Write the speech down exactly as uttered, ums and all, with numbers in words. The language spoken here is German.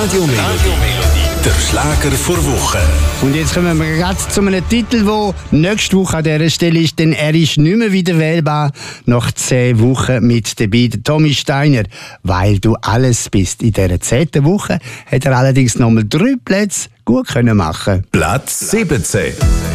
Radio Melodie, der Schlager vor Woche. Und jetzt kommen wir gerade zu einem Titel, der nächste Woche an dieser Stelle ist, denn er ist nicht mehr wieder wählbar. Nach zehn Wochen mit dabei, der Tommy Steiner. Weil du alles bist. In dieser zehnten Woche hat er allerdings nochmal drei Plätze gut können machen. Platz siebzehn.